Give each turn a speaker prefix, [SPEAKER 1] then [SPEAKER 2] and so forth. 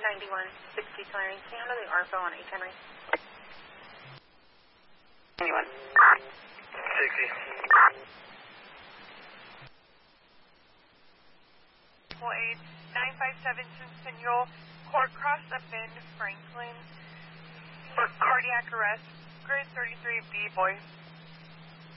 [SPEAKER 1] 9160 clearing. Can you handle the RFO on 8 Henry?
[SPEAKER 2] 91.
[SPEAKER 3] 60. 957 Centennial, Court Cross up in Franklin for cardiac arrest, grade 33B, boy.